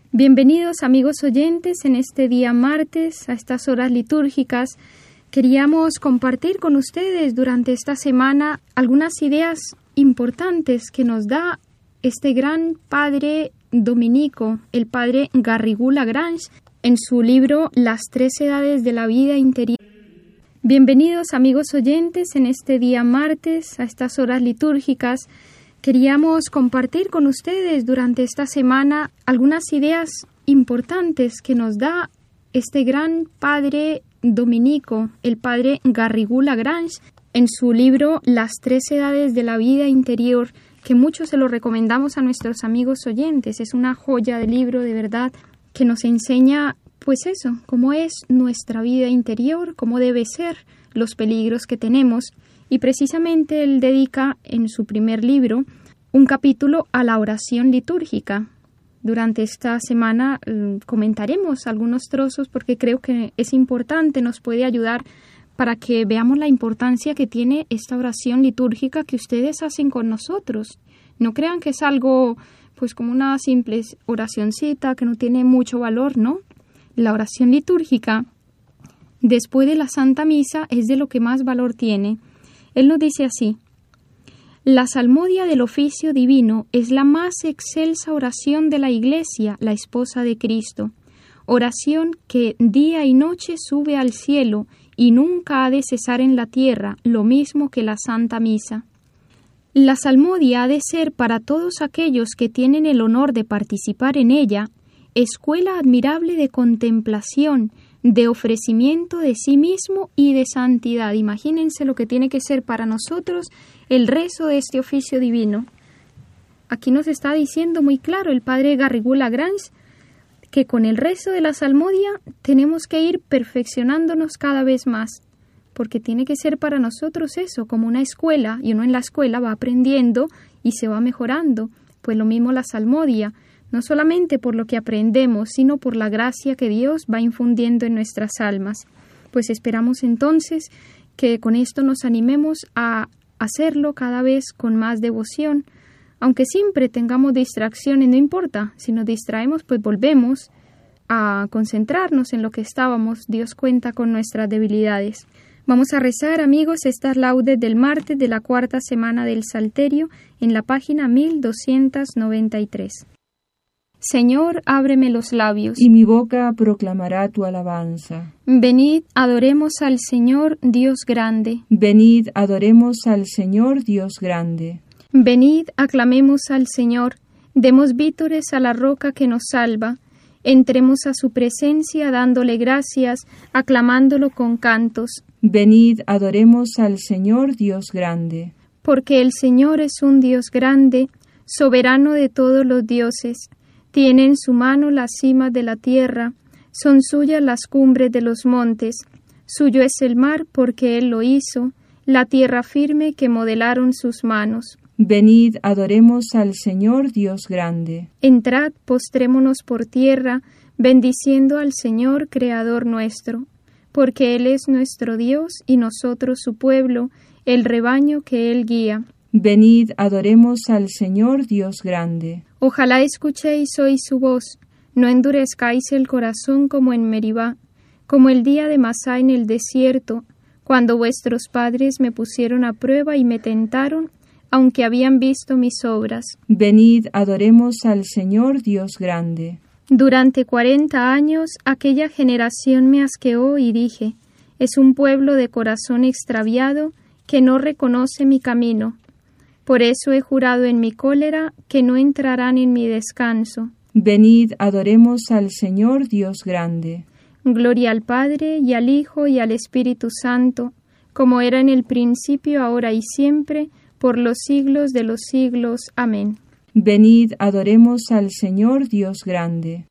Bienvenidos amigos oyentes en este día martes a estas horas litúrgicas. Queríamos compartir con ustedes durante esta semana algunas ideas importantes que nos da este gran padre dominico, el padre Garrigou Lagrange, en su libro Las tres edades de la vida interior. Bienvenidos amigos oyentes en este día martes a estas horas litúrgicas. Queríamos compartir con ustedes durante esta semana algunas ideas importantes que nos da este gran padre dominico, el padre Garrigou Lagrange, en su libro Las tres edades de la vida interior, que mucho se lo recomendamos a nuestros amigos oyentes. Es una joya de libro, de verdad, que nos enseña, pues eso, cómo es nuestra vida interior, cómo debe ser, los peligros que tenemos. Y precisamente él dedica en su primer libro un capítulo a la oración litúrgica. Durante esta semana comentaremos algunos trozos porque creo que es importante, nos puede ayudar para que veamos la importancia que tiene esta oración litúrgica que ustedes hacen con nosotros. No crean que es algo pues como una simple oracioncita que no tiene mucho valor, ¿no? La oración litúrgica después de la Santa Misa es de lo que más valor tiene. Él nos dice así: la salmodia del oficio divino es la más excelsa oración de la Iglesia, la esposa de Cristo, oración que día y noche sube al cielo y nunca ha de cesar en la tierra, lo mismo que la Santa Misa. La salmodia ha de ser para todos aquellos que tienen el honor de participar en ella, escuela admirable de contemplación, de ofrecimiento de sí mismo y de santidad. Imagínense lo que tiene que ser para nosotros el rezo de este oficio divino. Aquí nos está diciendo muy claro el padre Garrigou Lagrange que con el rezo de la salmodia tenemos que ir perfeccionándonos cada vez más, porque tiene que ser para nosotros eso, como una escuela, y uno en la escuela va aprendiendo y se va mejorando. Pues lo mismo la salmodia, no solamente por lo que aprendemos, sino por la gracia que Dios va infundiendo en nuestras almas. Pues esperamos entonces que con esto nos animemos a hacerlo cada vez con más devoción. Aunque siempre tengamos distracciones, no importa, si nos distraemos, pues volvemos a concentrarnos en lo que estábamos. Dios cuenta con nuestras debilidades. Vamos a rezar, amigos, estas laudes del martes de la cuarta semana del Salterio en la página 1293. Señor, ábreme los labios, y mi boca proclamará tu alabanza. Venid, adoremos al Señor, Dios grande. Venid, adoremos al Señor, Dios grande. Venid, aclamemos al Señor, demos vítores a la roca que nos salva. Entremos a su presencia dándole gracias, aclamándolo con cantos. Venid, adoremos al Señor, Dios grande. Porque el Señor es un Dios grande, soberano de todos los dioses. Tiene en su mano las cimas de la tierra, son suyas las cumbres de los montes. Suyo es el mar porque Él lo hizo, la tierra firme que modelaron sus manos. Venid, adoremos al Señor, Dios grande. Entrad, postrémonos por tierra, bendiciendo al Señor, Creador nuestro, porque Él es nuestro Dios y nosotros su pueblo, el rebaño que Él guía. Venid, adoremos al Señor, Dios grande. Ojalá escuchéis hoy su voz, no endurezcáis el corazón como en Meribá, como el día de Masá en el desierto, cuando vuestros padres me pusieron a prueba y me tentaron, aunque habían visto mis obras. Venid, adoremos al Señor, Dios grande. Durante 40 años aquella generación me asqueó y dije, es un pueblo de corazón extraviado que no reconoce mi camino. Por eso he jurado en mi cólera que no entrarán en mi descanso. Venid, adoremos al Señor, Dios grande. Gloria al Padre, y al Hijo, y al Espíritu Santo, como era en el principio, ahora y siempre, por los siglos de los siglos. Amén. Venid, adoremos al Señor, Dios grande.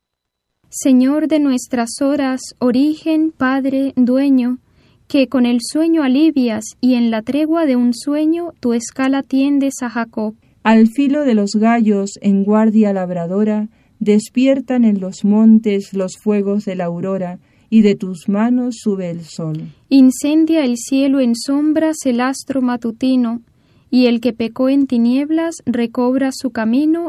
Señor de nuestras horas, origen, Padre, dueño, que con el sueño alivias y en la tregua de un sueño tu escala tiendes a Jacob. Al filo de los gallos en guardia labradora, despiertan en los montes los fuegos de la aurora, y de tus manos sube el sol. Incendia el cielo en sombras el astro matutino, y el que pecó en tinieblas recobra su camino